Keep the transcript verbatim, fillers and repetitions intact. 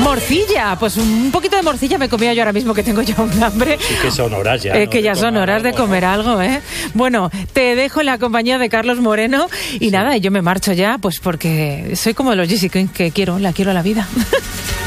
Morcilla, pues un poquito de morcilla me comía yo ahora mismo, que tengo ya un hambre. Sí, que son horas ya. Eh, ¿no? que ya son horas de comer algo, ¿eh? Bueno, te dejo en la compañía de Carlos Moreno y sí. nada, yo me marcho ya, pues porque soy como los Jessica, que quiero, la quiero a la vida.